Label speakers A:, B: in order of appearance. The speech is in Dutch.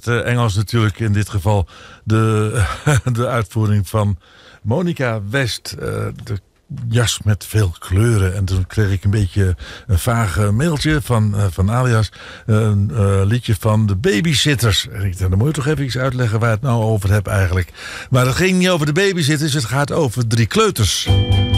A: het Engels natuurlijk in dit geval de uitvoering van Monica West. De jas met veel kleuren. En toen kreeg ik een beetje een vage mailtje van alias. Een liedje van de Babysitters. En ik dacht, dan moet je toch even iets uitleggen waar het nou over heb eigenlijk. Maar het ging niet over de Babysitters, het gaat over 3 kleuters.